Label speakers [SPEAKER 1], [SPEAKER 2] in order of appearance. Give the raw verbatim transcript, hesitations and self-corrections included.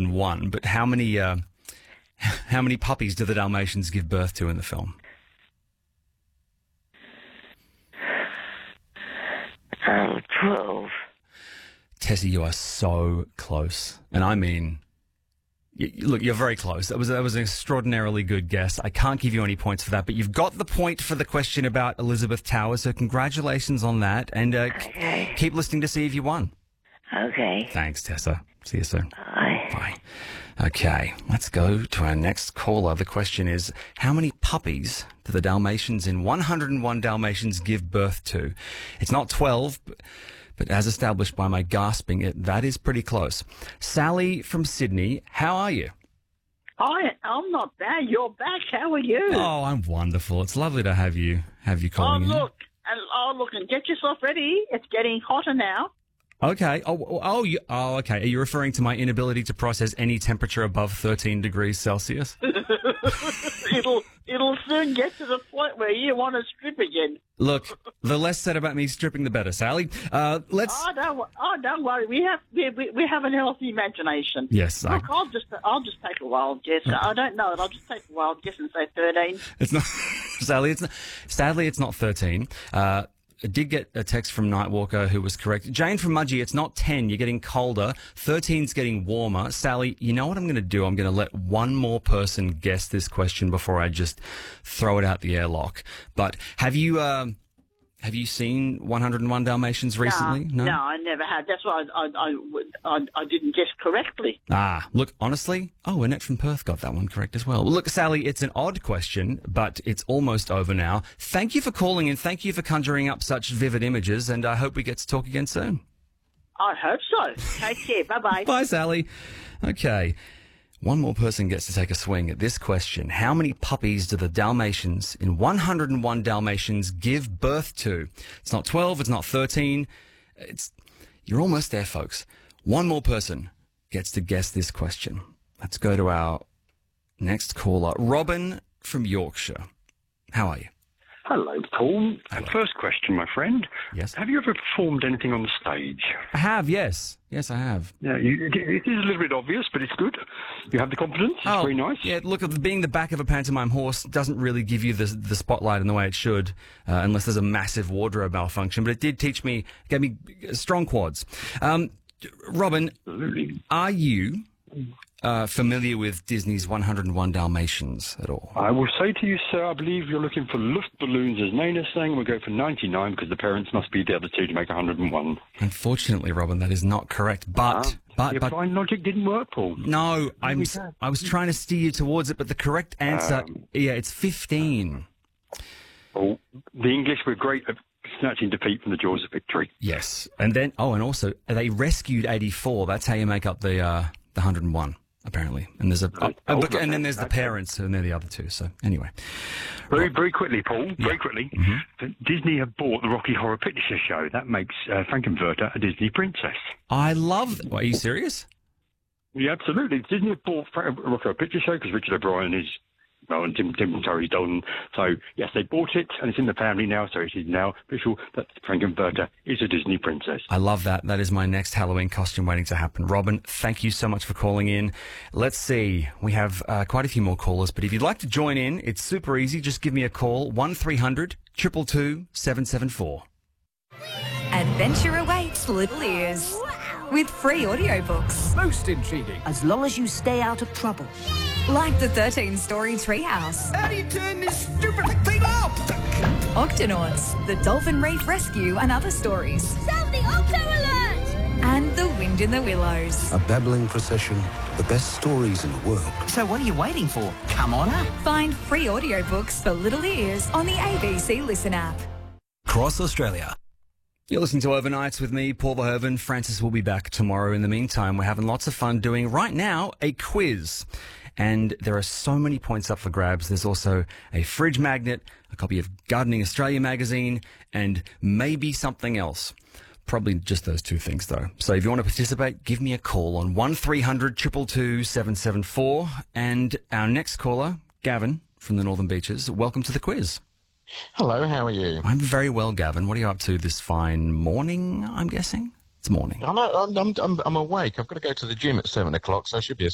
[SPEAKER 1] one, but how many uh, how many puppies do the Dalmatians give birth to in the film?
[SPEAKER 2] Oh, twelve.
[SPEAKER 1] Tessie, you are so close. And I mean, you, look, you're very close. That was, that was an extraordinarily good guess. I can't give you any points for that, but you've got the point for the question about Elizabeth Tower, so congratulations on that. And uh,
[SPEAKER 2] Okay.
[SPEAKER 1] k- keep listening to see if you won.
[SPEAKER 2] Okay.
[SPEAKER 1] Thanks, Tessa. See you soon.
[SPEAKER 2] Bye.
[SPEAKER 1] Bye. Okay, let's go to our next caller. The question is, how many puppies do the Dalmatians in one hundred and one Dalmatians give birth to? It's not twelve, but, but as established by my gasping, it, that is pretty close. Sally from Sydney, how are you?
[SPEAKER 3] Hi, I'm not bad. You're back. How are you?
[SPEAKER 1] Oh, I'm wonderful. It's lovely to have you have you
[SPEAKER 3] Oh,
[SPEAKER 1] calling in.
[SPEAKER 3] look. And, oh, look, and get yourself ready. It's getting hotter now.
[SPEAKER 1] Okay. Oh, oh, oh, you, oh, okay. Are you referring to my inability to process any temperature above thirteen degrees Celsius?
[SPEAKER 3] it'll it'll soon get to the point where you want to strip again.
[SPEAKER 1] Look, the less said about me stripping, the better, Sally. Uh, let's...
[SPEAKER 3] Oh, don't, wo- oh, don't worry. We have we, we, we have a healthy imagination.
[SPEAKER 1] Yes, I...
[SPEAKER 3] Look, I'll just I'll just take a wild guess. I don't know it. I'll just take a wild guess and say thirteen.
[SPEAKER 1] It's not... Sally, it's not... Sadly, it's not thirteen. Uh... I did get a text from Nightwalker who was correct. Jane from Mudgee, it's not ten. You're getting colder. thirteen's getting warmer. Sally, you know what I'm going to do? I'm going to let one more person guess this question before I just throw it out the airlock. But have you um, have you seen one hundred and one Dalmatians recently?
[SPEAKER 3] No, no, I never had. That's why I, I, I, I, I didn't guess correctly.
[SPEAKER 1] Ah, look, honestly, oh, Annette from Perth got that one correct as well. Well, look, Sally, it's an odd question, but it's almost over now. Thank you for calling and thank you for conjuring up such vivid images, and I hope we get to talk again soon.
[SPEAKER 3] I hope so. Take care. Bye-bye.
[SPEAKER 1] Bye, Sally. Okay. One more person gets to take a swing at this question. How many puppies do the Dalmatians in one hundred and one Dalmatians give birth to? It's not twelve, it's not thirteen. It's You're almost there, folks. One more person gets to guess this question. Let's go to our next caller. Robin from Yorkshire. How are you?
[SPEAKER 4] Hello, Paul.
[SPEAKER 1] Hello.
[SPEAKER 4] First question, my friend.
[SPEAKER 1] Yes.
[SPEAKER 4] Have you ever performed anything on the stage?
[SPEAKER 1] I have, yes. Yes, I have.
[SPEAKER 4] Yeah, you, it is a little bit obvious, but it's good. You have the confidence. It's
[SPEAKER 1] Oh,
[SPEAKER 4] very nice.
[SPEAKER 1] Yeah, look, being the back of a pantomime horse doesn't really give you the the spotlight in the way it should, uh, unless there's a massive wardrobe malfunction. But it did teach me, gave me strong quads. Um, Robin,
[SPEAKER 4] Absolutely.
[SPEAKER 1] are you uh, familiar with Disney's one hundred and one Dalmatians at all?
[SPEAKER 4] I will say to you, sir, I believe you're looking for Luftballoons, as Nana's saying. We'll go for ninety-nine because the parents must be the other two to make one hundred and one.
[SPEAKER 1] Unfortunately, Robin, that is not correct. But,
[SPEAKER 4] Ah,
[SPEAKER 1] but,
[SPEAKER 4] Your
[SPEAKER 1] but.
[SPEAKER 4] fine logic didn't work, Paul.
[SPEAKER 1] No, I'm.
[SPEAKER 4] we
[SPEAKER 1] s-
[SPEAKER 4] can.
[SPEAKER 1] I was trying to steer you towards it, but the correct answer,
[SPEAKER 4] Um,
[SPEAKER 1] yeah, it's fifteen.
[SPEAKER 4] Oh, the English were great at snatching defeat from the jaws of victory.
[SPEAKER 1] Yes, and then oh, and also they rescued eighty-four. That's how you make up the uh, the one hundred and one, apparently. And there's a
[SPEAKER 4] Oh,
[SPEAKER 1] oh, but- and then
[SPEAKER 4] okay,
[SPEAKER 1] there's the
[SPEAKER 4] okay.
[SPEAKER 1] parents, and they're the other two. So anyway,
[SPEAKER 4] Very, very quickly, Paul, very
[SPEAKER 1] Yeah.
[SPEAKER 4] quickly.
[SPEAKER 1] Mm-hmm.
[SPEAKER 4] Disney have bought the Rocky Horror Picture Show. That makes uh, Frankenfurter a Disney princess.
[SPEAKER 1] I love. Well, are you serious?
[SPEAKER 4] Yeah, absolutely. Disney have bought Fra- Rocky Horror Picture Show because Richard O'Brien is, well, and Tim, Tim Curry's done. So, yes, they bought it, and it's in the family now, so it is now official that Frankenfurter is a Disney princess.
[SPEAKER 1] I love that. That is my next Halloween costume waiting to happen. Robin, thank you so much for calling in. Let's see. We have uh, quite a few more callers, but if you'd like to join in, it's super easy. Just give me a call, one three hundred, two two two, seven seven four.
[SPEAKER 5] Adventure awaits Little Ears with free audiobooks
[SPEAKER 6] Most intriguing.
[SPEAKER 7] As long as you stay out of trouble.
[SPEAKER 5] like the thirteen Story Treehouse,
[SPEAKER 6] How do you turn this stupid thing off?
[SPEAKER 5] Octonauts, the Dolphin Reef Rescue and other stories,
[SPEAKER 8] Sound the Octo Alert!
[SPEAKER 5] and The Wind in the Willows.
[SPEAKER 9] A babbling procession, the best stories in the world.
[SPEAKER 7] So what are you waiting for? Come on up.
[SPEAKER 5] Find free audiobooks for Little Ears on the A B C Listen app.
[SPEAKER 10] Across Australia.
[SPEAKER 1] You're listening to Overnights with me, Paul Verhoeven. Francis will be back tomorrow. In the meantime, we're having lots of fun doing, right now, a quiz. And there are so many points up for grabs. There's also a fridge magnet, a copy of Gardening Australia magazine, and maybe something else. Probably just those two things, though. So if you want to participate, give me a call on one three hundred, two two two, seven seven four. And our next caller, Gavin from the Northern Beaches, welcome to the quiz.
[SPEAKER 11] Hello, how are you?
[SPEAKER 1] I'm very well, Gavin. What are you up to this fine morning, I'm guessing? It's morning.
[SPEAKER 11] I'm, I'm, I'm, I'm awake. I've got to go to the gym at seven o'clock, so I should be